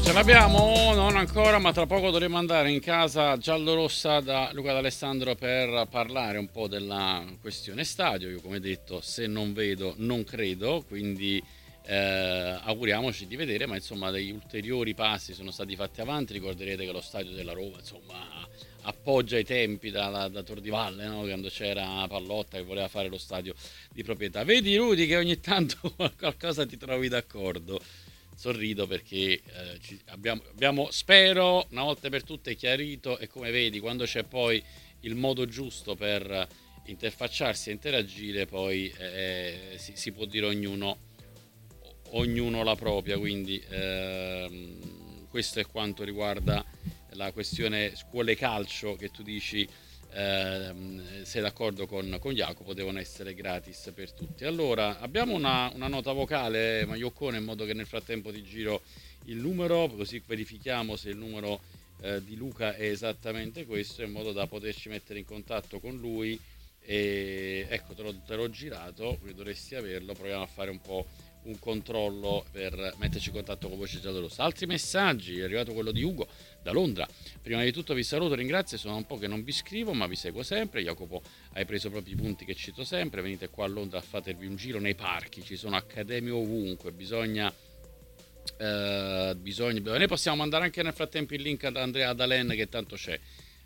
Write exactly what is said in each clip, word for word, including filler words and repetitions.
Ce l'abbiamo? Non ancora, ma tra poco dovremo andare in casa giallorossa da Luca D'Alessandro per parlare un po' della questione stadio. Io, come detto, se non vedo non credo, quindi eh, auguriamoci di vedere, ma insomma degli ulteriori passi sono stati fatti avanti. Ricorderete che lo stadio della Roma, insomma, appoggia i tempi da, da Tor di Valle, no? Quando c'era Pallotta che voleva fare lo stadio di proprietà. Vedi, Rudy, che ogni tanto qualcosa ti trovi d'accordo. Sorrido perché eh, ci abbiamo, abbiamo, spero, una volta per tutte chiarito, e come vedi, quando c'è poi il modo giusto per interfacciarsi e interagire, poi eh, si, si può dire ognuno, ognuno la propria, quindi ehm, questo è quanto riguarda la questione scuole calcio, che tu dici eh, sei d'accordo con, con Jacopo, devono essere gratis per tutti. Allora abbiamo una, una nota vocale, Maioccone, in modo che nel frattempo ti giro il numero, così verifichiamo se il numero eh, di Luca è esattamente questo, in modo da poterci mettere in contatto con lui. E ecco, te l'ho, te l'ho girato, quindi dovresti averlo. Proviamo a fare un po' un controllo per metterci in contatto con Voce Giallorossa. Altri messaggi, è arrivato quello di Ugo da Londra. Prima di tutto vi saluto, ringrazio, sono un po' che non vi scrivo ma vi seguo sempre. Jacopo, hai preso proprio i punti che cito sempre. Venite qua a Londra a fatevi un giro nei parchi, ci sono accademie ovunque, bisogna eh, bisogna noi possiamo mandare anche nel frattempo il link ad Andrea D'Alen, che tanto c'è.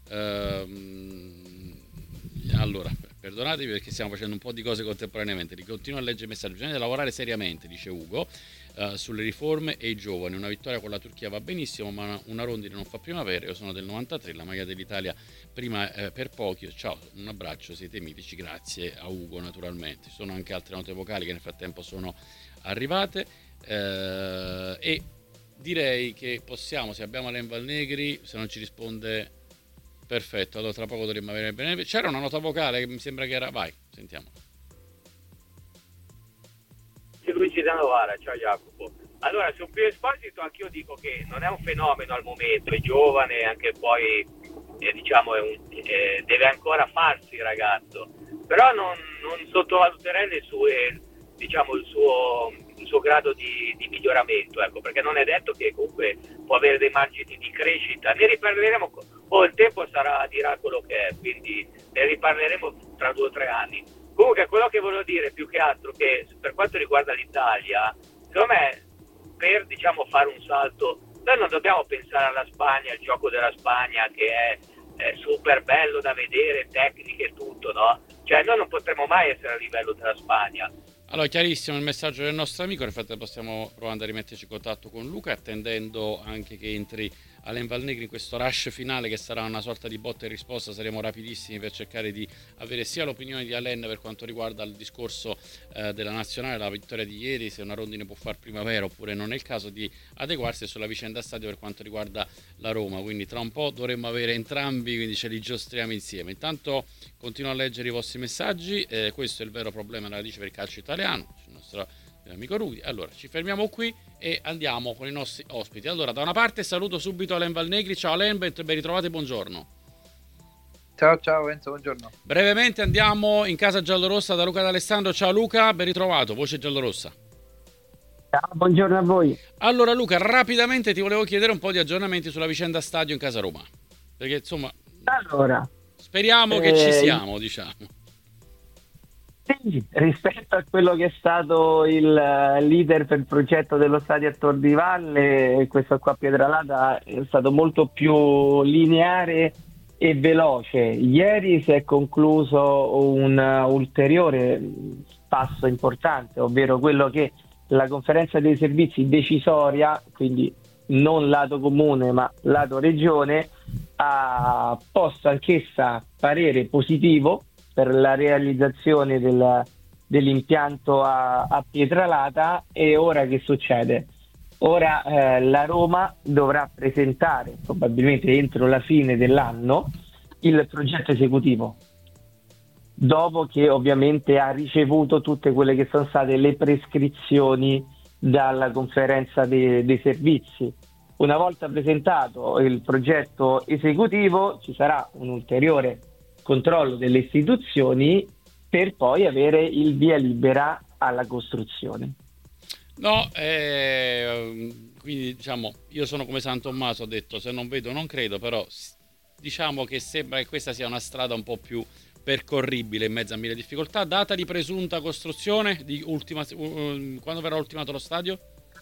Ehm, allora, perdonatevi perché stiamo facendo un po' di cose contemporaneamente. Continuo a leggere i messaggi. Bisogna lavorare seriamente, dice Ugo, uh, sulle riforme e i giovani. Una vittoria con la Turchia va benissimo, ma una rondine non fa primavera. Io sono del novantatré, la maglia dell'Italia prima eh, per pochi. Ciao, un abbraccio, siete mitici. Grazie a Ugo, naturalmente. Ci sono anche altre note vocali che nel frattempo sono arrivate. Uh, e direi che possiamo, se abbiamo Alain Valnegri, se non ci risponde... Perfetto, allora tra poco dovremmo avere bene. C'era una nota vocale che mi sembra che era. Vai, sentiamo. C'è Luigi da Novara, ciao Jacopo. Allora, su Pio Esposito anch'io dico che non è un fenomeno al momento, è giovane, anche poi eh, diciamo è un, eh, deve ancora farsi il ragazzo, però non, non sottovaluterei le sue, diciamo, il suo, il suo grado di, di miglioramento, ecco, perché non è detto che comunque può avere dei margini di crescita. Ne riparleremo, o il tempo sarà dirà quello che è, quindi ne riparleremo tra due o tre anni. Comunque quello che volevo dire più che altro, che per quanto riguarda l'Italia, secondo me per diciamo fare un salto, noi non dobbiamo pensare alla Spagna, al gioco della Spagna che è, è super bello da vedere, tecniche e tutto, no? Cioè noi non potremo mai essere a livello della Spagna. Allora, chiarissimo il messaggio del nostro amico. Nel frattempo stiamo provando a rimetterci in contatto con Luca, attendendo anche che entri Alain Valnegri in questo rush finale, che sarà una sorta di botta e risposta. Saremo rapidissimi per cercare di avere sia l'opinione di Alain per quanto riguarda il discorso eh, della nazionale, la vittoria di ieri, se una rondine può far primavera oppure non è il caso, di adeguarsi, sulla vicenda stadio per quanto riguarda la Roma. Quindi tra un po' dovremmo avere entrambi, quindi ce li giostriamo insieme. Intanto continuo a leggere i vostri messaggi. Eh, questo è il vero problema, la radice per il calcio italiano, il nostro amico Rudy. Allora ci fermiamo qui e andiamo con i nostri ospiti. Allora, da una parte saluto subito Alain Valnegri. Ciao Alain, ben, ben ritrovati, buongiorno. Ciao ciao Enzo, buongiorno. Brevemente andiamo in casa giallorossa da Luca D'Alessandro. Ciao Luca, ben ritrovato, Voce Giallorossa. Ciao, buongiorno a voi. Allora Luca, rapidamente ti volevo chiedere un po' di aggiornamenti sulla vicenda stadio in casa Roma, perché insomma allora speriamo eh, che ci siamo, diciamo. Sì, rispetto a quello che è stato il leader per il progetto dello stadio a Tor di Valle, questo qua a Pietralata è stato molto più lineare e veloce. Ieri si è concluso un ulteriore passo importante, ovvero quello che la conferenza dei servizi decisoria, quindi non lato comune ma lato regione, ha posto anch'essa parere positivo per la realizzazione del, dell'impianto a, a Pietralata. E ora che succede? Ora eh, la Roma dovrà presentare, probabilmente entro la fine dell'anno, il progetto esecutivo, dopo che ovviamente ha ricevuto tutte quelle che sono state le prescrizioni dalla conferenza de- dei servizi. Una volta presentato il progetto esecutivo ci sarà un ulteriore controllo delle istituzioni per poi avere il via libera alla costruzione. No, eh, quindi diciamo, io sono come San Tommaso, ho detto se non vedo non credo, però diciamo che sembra che questa sia una strada un po' più percorribile in mezzo a mille difficoltà. Data di presunta costruzione, di ultima, uh, quando verrà ultimato lo stadio?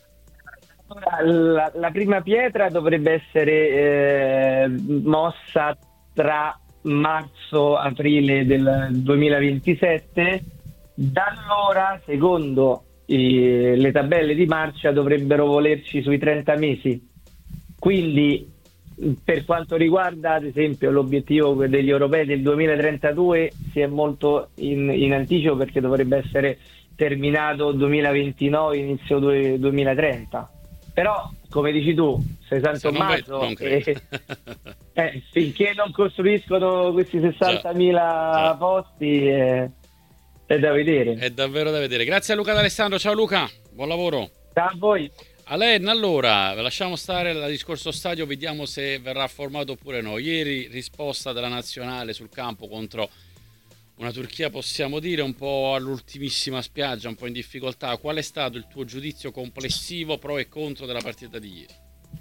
La, la prima pietra dovrebbe essere eh, mossa tra marzo-aprile del duemilaventisette. Da allora, secondo eh, le tabelle di marcia, dovrebbero volerci sui trenta mesi. Quindi, per quanto riguarda, ad esempio, l'obiettivo degli europei del duemilatrentadue, si è molto in, in anticipo, perché dovrebbe essere terminato duemilaventinove, inizio duemilatrenta. Però, come dici tu, sei San Se non vedo, Tommaso non credo. e eh, finché non costruiscono questi sessantamila Già. posti eh, è da vedere. È davvero da vedere. Grazie a Luca D'Alessandro, ciao Luca, buon lavoro. Ciao a voi. Alen, allora, lasciamo stare il discorso stadio, vediamo se verrà formato oppure no. Ieri risposta della nazionale sul campo contro una Turchia, possiamo dire, un po' all'ultimissima spiaggia, un po' in difficoltà. Qual è stato il tuo giudizio complessivo, pro e contro, della partita di ieri?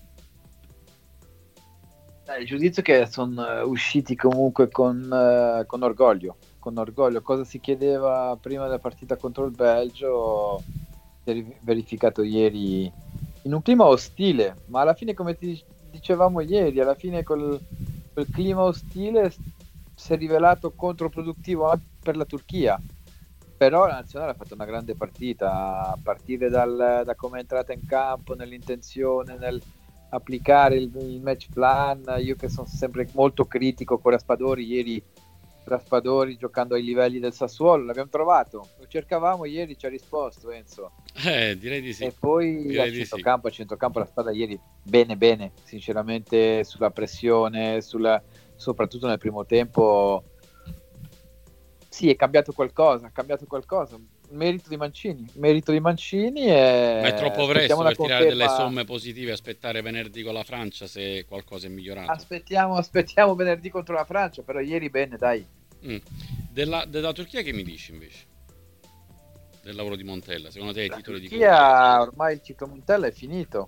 Eh, il giudizio è che sono usciti comunque con, uh, con orgoglio, con orgoglio. Cosa si chiedeva prima della partita contro il Belgio si è verificato ieri in un clima ostile, ma alla fine, come ti dicevamo ieri, alla fine quel, quel clima ostile si è rivelato controproductivo anche per la Turchia. Però la nazionale ha fatto una grande partita, a partire dal, da come è entrata in campo, nell'intenzione, nel applicare il, il match plan. Io che sono sempre molto critico con Raspadori, ieri Raspadori, giocando ai livelli del Sassuolo, l'abbiamo trovato, lo cercavamo ieri, ci ha risposto Enzo. Eh, direi di sì. E poi direi a di centrocampo, sì. a centrocampo la squadra ieri bene bene, sinceramente, sulla pressione, sulla, soprattutto nel primo tempo. Sì, è cambiato qualcosa, ha cambiato qualcosa. Merito di Mancini, merito di Mancini e Ma è troppo presto aspettiamo la per tirare delle conferma. somme positive, aspettare venerdì con la Francia se qualcosa è migliorato. Aspettiamo, aspettiamo venerdì contro la Francia, però ieri bene, dai. Mm. Della, della Turchia che mi dici invece? Del lavoro di Montella, secondo te i La titoli Turchia, di coda? ormai il ciclo Montella è finito.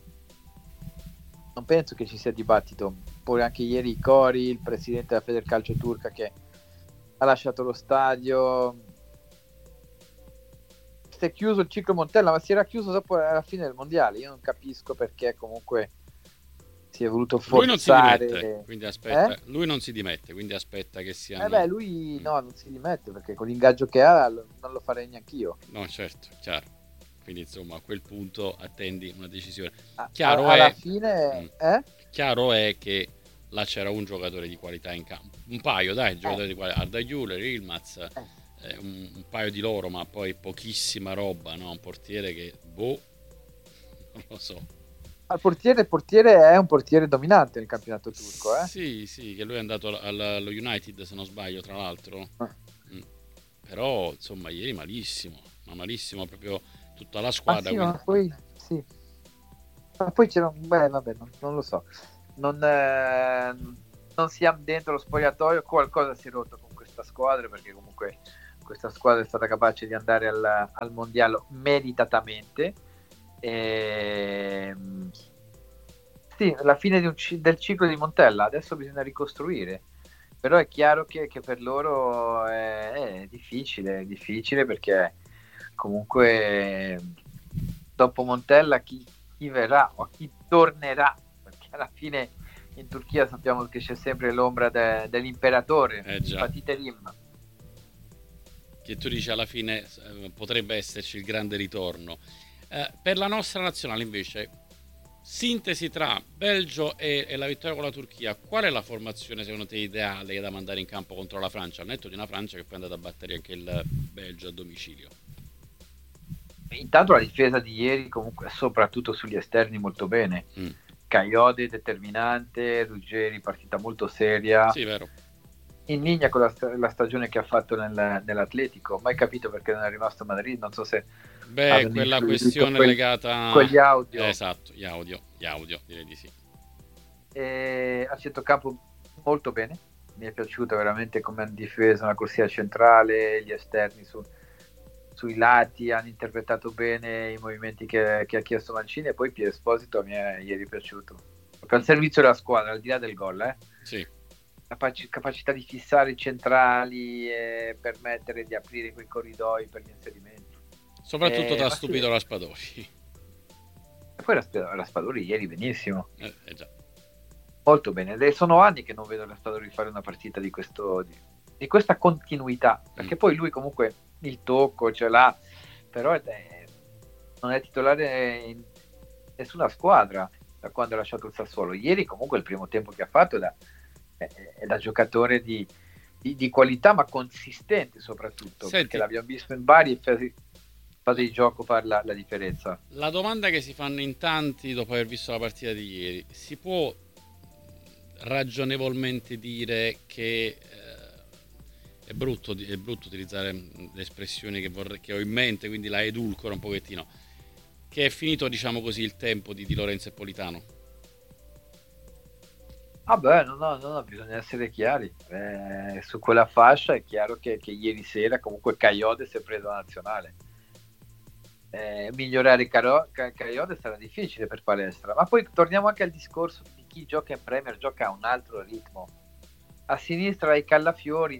Non penso che ci sia dibattito. Poi anche ieri i Cori, il presidente della Federcalcio turca, che ha lasciato lo stadio. Si è chiuso il ciclo Montella, ma si era chiuso dopo alla fine del mondiale. Io non capisco perché comunque si è voluto forzare. Lui non si dimette, quindi aspetta. Eh? Lui non si dimette, quindi aspetta che sia. Eh beh, lui no, non si dimette, perché con l'ingaggio che ha non lo farei neanch'io. No, certo, chiaro. Quindi insomma a quel punto attendi una decisione. A- Chiaro a- alla è, fine, mm, eh? chiaro è che là c'era un giocatore di qualità in campo, un paio, dai, giocatori Eh. di qualità, Arda Güler, Yilmaz, Eh. eh, un, un paio di loro, ma poi pochissima roba, no? Un portiere che, boh, non lo so. Il portiere, il portiere è un portiere dominante nel campionato turco, eh? Sì, sì, che lui è andato al- allo United, se non sbaglio, tra l'altro. Ah. Mm. Però, insomma, ieri malissimo, ma malissimo proprio tutta la squadra. Ah, sì, ma quindi- poi sì. Ma poi c'era un... Beh, vabbè, non, non lo so. Non, eh, non siamo dentro lo spogliatoio, qualcosa si è rotto con questa squadra, perché comunque questa squadra è stata capace di andare al, al mondiale meritatamente. E... Sì, la fine di un ci- del ciclo di Montella, adesso bisogna ricostruire. Però è chiaro che, che per loro è, è difficile, è difficile perché comunque dopo Montella chi, chi verrà o chi tornerà, perché alla fine in Turchia sappiamo che c'è sempre l'ombra de- dell'imperatore, Eh già. Fatih Terim. Che tu dici alla fine eh, potrebbe esserci il grande ritorno. Eh, per la nostra nazionale invece, sintesi tra Belgio e, e la vittoria con la Turchia, qual è la formazione secondo te ideale da mandare in campo contro la Francia? Al netto di una Francia che poi è andata a battere anche il Belgio a domicilio. Intanto la difesa di ieri comunque soprattutto sugli esterni molto bene. Mm. Caiode determinante, Ruggeri partita molto seria. Sì, vero. In linea con la, sta- la stagione che ha fatto nel- nell'Atletico. Mai capito perché non è rimasto a Madrid, non so se Beh, avevano quella influito questione quel- legata quegli audio. Eh, esatto, gli audio, gli audio, direi di sì. E a centrocampo molto bene, mi è piaciuto veramente come hanno difeso la corsia centrale, gli esterni su... sui lati, hanno interpretato bene i movimenti che, che ha chiesto Mancini, e poi Pier Esposito mi è ieri piaciuto, proprio al servizio della squadra, al di là del gol, eh. Sì. Capaci- capacità di fissare i centrali e permettere di aprire quei corridoi per gli inserimenti. Soprattutto eh, ti ha ma stupito sì. Raspadori. E poi la Raspadori ieri benissimo, Eh, eh già. molto bene, ed sono anni che non vedo Raspadori fare una partita di questo di, di questa continuità, perché Mm. poi lui comunque il tocco ce l'ha, però è, è, non è titolare in nessuna squadra da quando ha lasciato il Sassuolo. Ieri comunque il primo tempo che ha fatto è da, è, è da giocatore di, di, di qualità, ma consistente soprattutto. Senti, perché l'abbiamo visto in varie fasi, fasi di gioco fare la, la differenza. La domanda che si fanno in tanti dopo aver visto la partita di ieri: si può ragionevolmente dire che eh, è, brutto, è brutto utilizzare le espressioni che, vorrei, che ho in mente, quindi la edulcoro un pochettino, che è finito, diciamo così, il tempo di Di Lorenzo e Politano? Vabbè, no, no, no, no, bisogna essere chiari. Eh, su quella fascia è chiaro che, che ieri sera comunque Kayode si è preso la nazionale. Eh, migliorare Caro- Kayode sarà difficile per Palestra, ma poi torniamo anche al discorso di chi gioca in Premier, gioca a un altro ritmo. A sinistra hai Callafiori,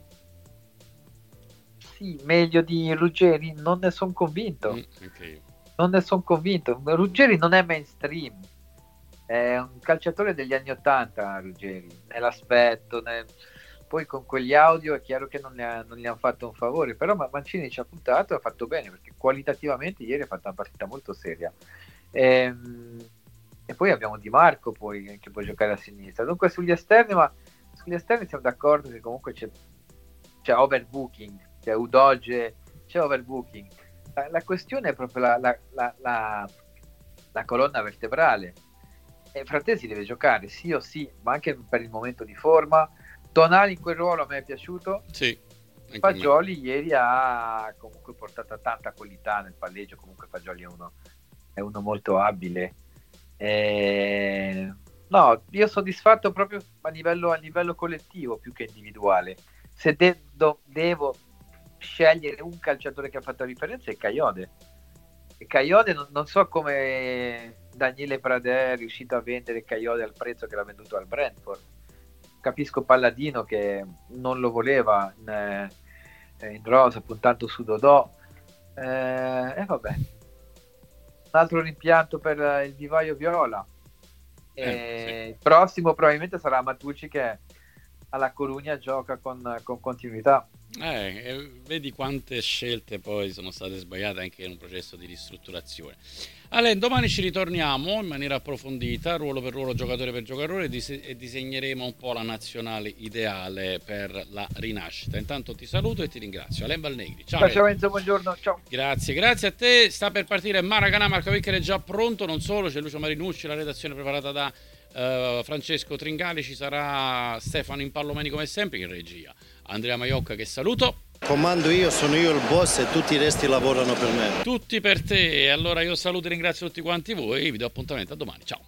sì, meglio di Ruggeri, non ne sono convinto. Mm, anche io. Non ne sono convinto. Ruggeri non è mainstream, è un calciatore degli anni ottanta. Ruggeri, nell'aspetto, nel... poi con quegli audio è chiaro che non, ne ha, non gli hanno fatto un favore, però Mancini ci ha puntato e ha fatto bene, perché qualitativamente ieri ha fatto una partita molto seria. E, e poi abbiamo Di Marco poi, che può giocare a sinistra. Dunque sugli esterni, ma sugli esterni siamo d'accordo che comunque c'è, c'è overbooking, c'è Udoge, c'è overbooking. La, la questione è proprio la, la, la, la, la colonna vertebrale, e Frattesi deve giocare sì o sì, ma anche per il momento di forma. Tonali in quel ruolo a me è piaciuto. Sì, Fagioli ieri ha comunque portato tanta qualità nel palleggio, comunque Fagioli è uno, è uno molto abile. E... no, io soddisfatto proprio a livello, a livello collettivo più che individuale. Se de- do- devo scegliere un calciatore che ha fatto la differenza è Kayode. E Kayode non, non so come Daniele Pradè è riuscito a vendere Kayode al prezzo che l'ha venduto al Brentford. Capisco Palladino che non lo voleva in, in rosa, puntando su Dodò, e eh, eh, vabbè, un altro rimpianto per il vivaio viola. E eh, sì. Il prossimo probabilmente sarà Matucci, che alla Corugna gioca con, con continuità. Eh, vedi quante scelte poi sono state sbagliate anche in un processo di ristrutturazione. Allora, domani ci ritorniamo in maniera approfondita, ruolo per ruolo, giocatore per giocatore, e disegneremo un po' la nazionale ideale per la rinascita. Intanto ti saluto e ti ringrazio. Alain Valnegri, ciao. Ciao Enzo, buongiorno, ciao. Grazie, grazie a te. Sta per partire Maracanã, Marco Viccher è già pronto, non solo, c'è Lucio Marinucci, la redazione preparata da uh, Francesco Tringali, ci sarà Stefano Impallomeni come sempre in regia. Andrea Maiocca che saluto. Comando io, sono io il boss e tutti i resti lavorano per me. Tutti per te. Allora io saluto e ringrazio tutti quanti voi. Vi do appuntamento a domani. Ciao.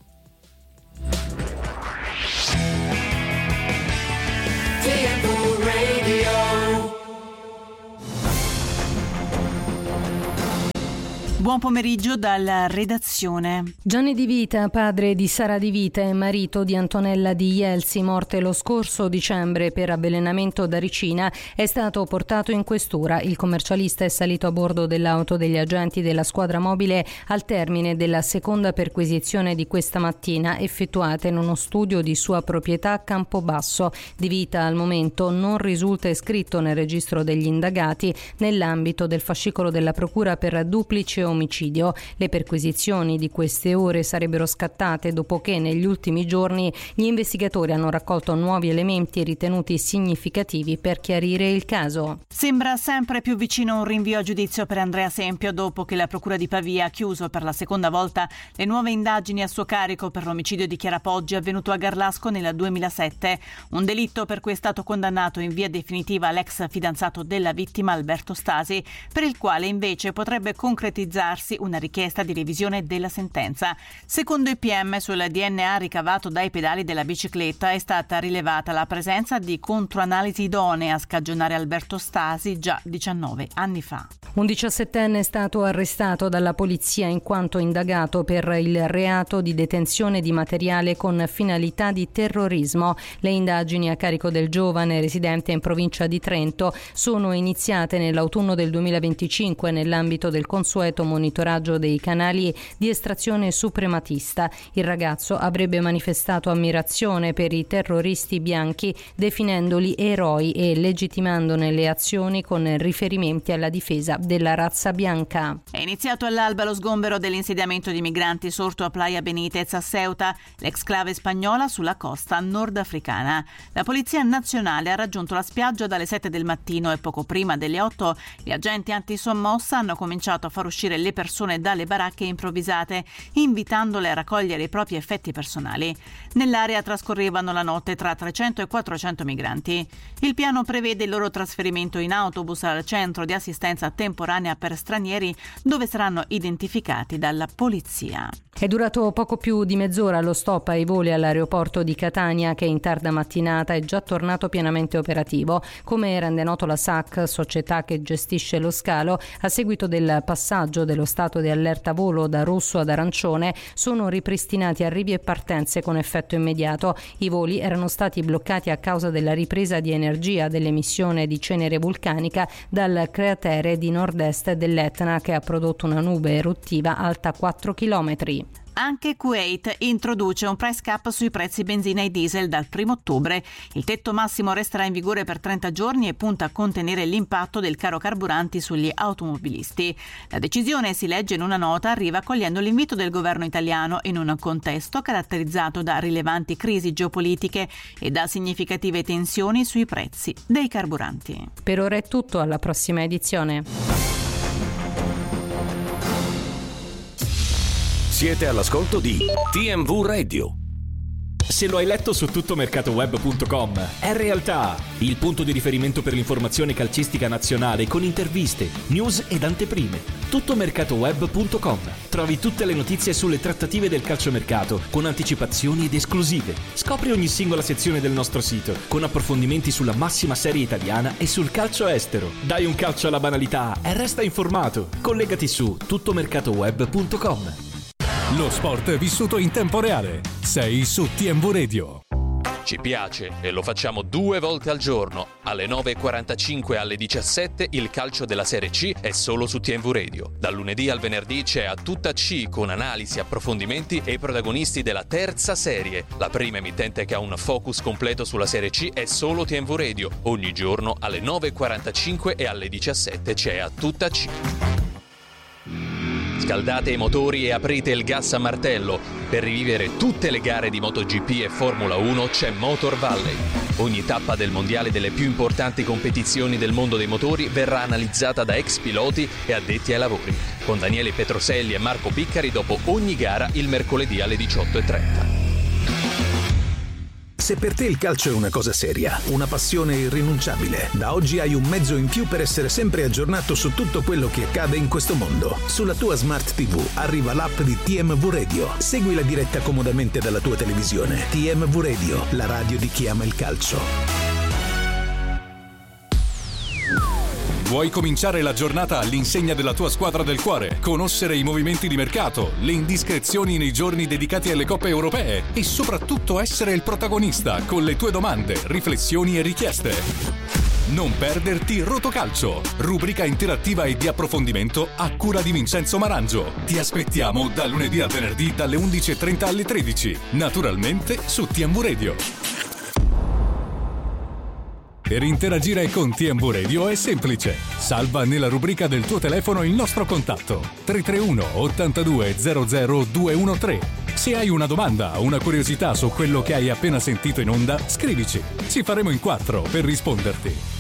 Buon pomeriggio dalla redazione. Gianni Di Vita, padre di Sara Di Vita e marito di Antonella Di Ielsi, morte lo scorso dicembre per avvelenamento da ricina, è stato portato in questura. Il commercialista è salito a bordo dell'auto degli agenti della squadra mobile al termine della seconda perquisizione di questa mattina, effettuata in uno studio di sua proprietà a Campobasso. Di Vita al momento non risulta iscritto nel registro degli indagati nell'ambito del fascicolo della procura per duplice omicidio. Le perquisizioni di queste ore sarebbero scattate dopo che negli ultimi giorni gli investigatori hanno raccolto nuovi elementi ritenuti significativi per chiarire il caso. Sembra sempre più vicino un rinvio a giudizio per Andrea Sempio dopo che la procura di Pavia ha chiuso per la seconda volta le nuove indagini a suo carico per l'omicidio di Chiara Poggi avvenuto a Garlasco nel duemilasette, un delitto per cui è stato condannato in via definitiva l'ex fidanzato della vittima Alberto Stasi, per il quale invece potrebbe concretizzare presentarsi una richiesta di revisione della sentenza. Secondo i P M, sul D N A ricavato dai pedali della bicicletta è stata rilevata la presenza di controanalisi idonee a scagionare Alberto Stasi già diciannove anni fa. Un diciassettenne è stato arrestato dalla polizia in quanto indagato per il reato di detenzione di materiale con finalità di terrorismo. Le indagini a carico del giovane residente in provincia di Trento sono iniziate nell'autunno del duemilaventicinque nell'ambito del consueto monitoraggio dei canali di estrazione suprematista. Il ragazzo avrebbe manifestato ammirazione per i terroristi bianchi, definendoli eroi e legittimandone le azioni con riferimenti alla difesa della razza bianca. È iniziato all'alba lo sgombero dell'insediamento di migranti sorto a Playa Benitez a Ceuta, l'exclave spagnola sulla costa nordafricana. La Polizia Nazionale ha raggiunto la spiaggia dalle sette del mattino e poco prima delle otto gli agenti antisommossa hanno cominciato a far uscire le persone dalle baracche improvvisate, invitandole a raccogliere i propri effetti personali. Nell'area trascorrevano la notte tra trecento e quattrocento migranti. Il piano prevede il loro trasferimento in autobus al centro di assistenza temporanea per stranieri, dove saranno identificati dalla polizia. È durato poco più di mezz'ora lo stop ai voli all'aeroporto di Catania, che in tarda mattinata è già tornato pienamente operativo. Come rende noto la S A C, società che gestisce lo scalo, a seguito del passaggio dello stato di allerta volo da rosso ad arancione sono ripristinati arrivi e partenze con effetto immediato. I voli erano stati bloccati a causa della ripresa di energia dell'emissione di cenere vulcanica dal cratere di nord-est dell'Etna, che ha prodotto una nube eruttiva alta quattro chilometri. Anche Kuwait introduce un price cap sui prezzi benzina e diesel dal primo ottobre. Il tetto massimo resterà in vigore per trenta giorni e punta a contenere l'impatto del caro carburanti sugli automobilisti. La decisione, si legge in una nota, arriva accogliendo l'invito del governo italiano in un contesto caratterizzato da rilevanti crisi geopolitiche e da significative tensioni sui prezzi dei carburanti. Per ora è tutto, alla prossima edizione. Siete all'ascolto di T M V Radio. Se lo hai letto su tuttomercatoweb punto com, è realtà. Il punto di riferimento per l'informazione calcistica nazionale con interviste, news ed anteprime. tuttomercatoweb punto com. Trovi tutte le notizie sulle trattative del calciomercato con anticipazioni ed esclusive. Scopri ogni singola sezione del nostro sito con approfondimenti sulla massima serie italiana e sul calcio estero. Dai un calcio alla banalità e resta informato. Collegati su tuttomercatoweb punto com. Lo sport è vissuto in tempo reale. Sei su T M V Radio. Ci piace e lo facciamo due volte al giorno. Alle nove e quarantacinque e alle diciassette il calcio della Serie C è solo su T M V Radio. Dal lunedì al venerdì c'è A Tutta C con analisi, approfondimenti e i protagonisti della terza serie. La prima emittente che ha un focus completo sulla Serie C è solo T M V Radio. Ogni giorno alle nove e quarantacinque e alle diciassette c'è A Tutta C. Scaldate i motori e aprite il gas a martello. Per rivivere tutte le gare di MotoGP e Formula uno c'è Motor Valley. Ogni tappa del mondiale delle più importanti competizioni del mondo dei motori verrà analizzata da ex piloti e addetti ai lavori, con Daniele Petroselli e Marco Piccari dopo ogni gara il mercoledì alle diciotto e trenta. Se per te il calcio è una cosa seria, una passione irrinunciabile, da oggi hai un mezzo in più per essere sempre aggiornato su tutto quello che accade in questo mondo. Sulla tua Smart ti vu arriva l'app di T M V Radio. Segui la diretta comodamente dalla tua televisione. T M V Radio, la radio di chi ama il calcio. Vuoi cominciare la giornata all'insegna della tua squadra del cuore? Conoscere i movimenti di mercato, le indiscrezioni nei giorni dedicati alle coppe europee e soprattutto essere il protagonista con le tue domande, riflessioni e richieste? Non perderti Rotocalcio, rubrica interattiva e di approfondimento a cura di Vincenzo Marangio. Ti aspettiamo da lunedì a venerdì dalle undici e trenta alle tredici, naturalmente su T M V Radio. Per interagire con T M V Radio è semplice. Salva nella rubrica del tuo telefono il nostro contatto tre tre uno ottantadue zero zero due uno tre. Se hai una domanda o una curiosità su quello che hai appena sentito in onda, scrivici. Ci faremo in quattro per risponderti.